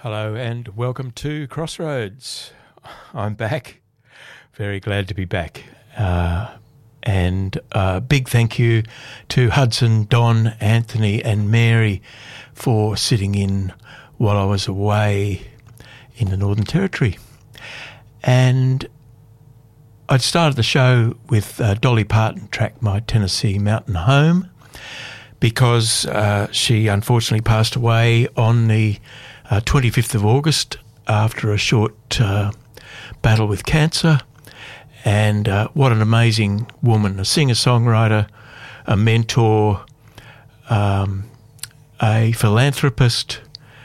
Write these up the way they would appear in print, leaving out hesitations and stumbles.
Hello and welcome to Crossroads. I'm back. Very glad to be back. And a big thank you to Hudson, Don, Anthony and Mary for sitting in while I was away in the Northern Territory. And I'd started the show with Dolly Parton track My Tennessee Mountain Home because she unfortunately passed away on the 25th of August after a short battle with cancer. And what an amazing woman, a singer-songwriter, a mentor, a philanthropist,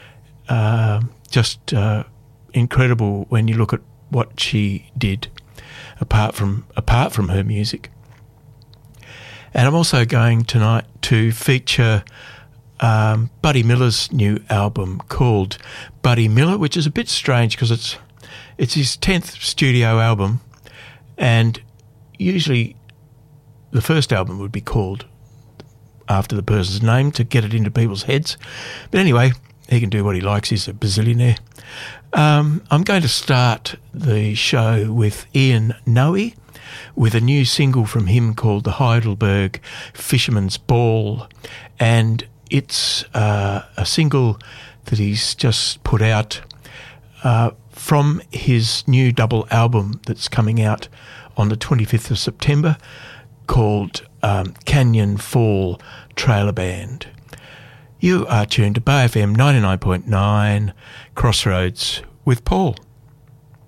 just incredible when you look at what she did apart from her music. And I'm also going tonight to feature Buddy Miller's new album called Buddy Miller, which is a bit strange because it's his 10th studio album, and usually the first album would be called after the person's name to get it into people's heads. But anyway, he can do what he likes. He's a bazillionaire. I'm going to start the show with Ian Noe with a new single from him called The Heidelberg Fisherman's Ball, and it's a single that he's just put out from his new double album that's coming out on the 25th of September called Canyon Fall Trailer Band. You are tuned to Bay FM 99.9 Crossroads with Paul.